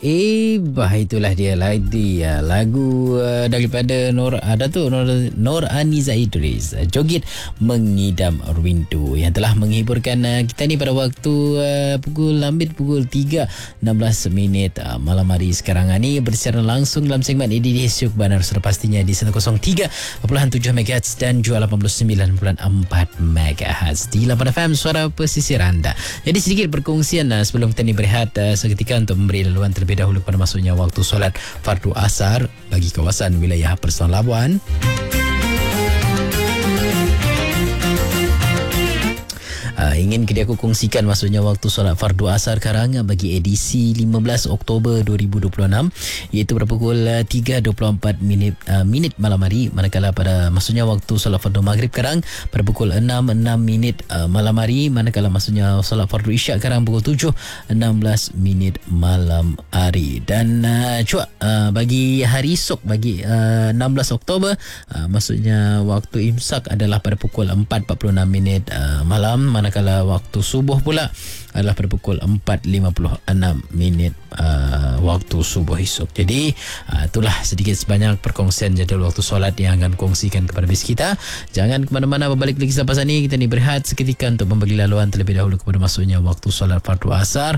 Itulah dia lagu daripada Nur Aniza Idris, Joget Mengidam Rindu, yang telah menghiburkan kita ni pada waktu pukul 3:16 malam hari sekarang ni, bersiaran langsung dalam segmen EDD Syuk Banar, sudah pastinya di 103.7 MHz dan juga 89.4 MHz di Lapan FM, suara pesisir anda. Jadi sedikit perkongsian sebelum kita ni berehat seketika untuk memberi laluan terlebih dahulu pada masuknya waktu solat fardu asar bagi kawasan wilayah Persawaran Labuan. Ingin aku kongsikan maksudnya waktu solat fardu asar sekarang bagi edisi 15 Oktober 2026, iaitu pada pukul 3.24 minit malam hari, manakala pada maksudnya waktu solat fardu maghrib sekarang pada pukul 6 minit malam hari, manakala maksudnya solat fardu isyak sekarang pukul 7.16 minit malam hari. Dan bagi hari esok, bagi 16 Oktober, maksudnya waktu imsak adalah pada pukul 4.46 minit malam, manakala waktu subuh pula adalah pada pukul 4.56 minit waktu subuh esok. Jadi itulah sedikit sebanyak perkongsian jadual waktu solat yang akan kongsikan kepada bis kita. Jangan ke mana-mana, berbalik lagi selepas ini. Kita ni berehat seketika untuk memberi laluan terlebih dahulu kepada masuknya waktu solat fardu asar